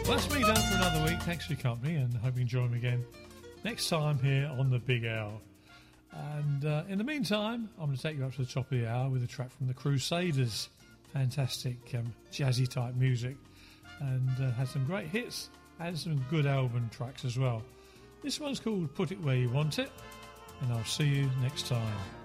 Well, that's me done for another week. Thanks for your company, and hope you can join me again next time here on the Big L. And in the meantime, I'm going to take you up to the top of the hour with a track from the Crusaders. Fantastic jazzy type music, and had some great hits and some good album tracks as well. This one's called Put It Where You Want It, and I'll see you next time.